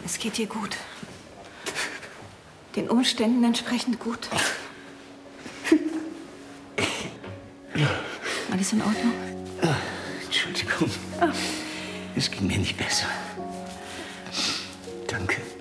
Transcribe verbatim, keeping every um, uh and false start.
Es geht dir gut. Den Umständen entsprechend gut. Alles in Ordnung? Ah, Entschuldigung. Oh. Es ging mir nicht besser. Danke.